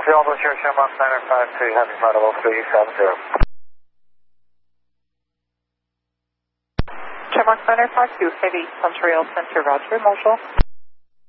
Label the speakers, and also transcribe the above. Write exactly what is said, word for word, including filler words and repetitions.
Speaker 1: Montreal, Monsieur Shamrock nine five two, Heavy Final three seven zero.
Speaker 2: Shamrock nine five two, Heavy, Montreal Center, Roger, Montreal.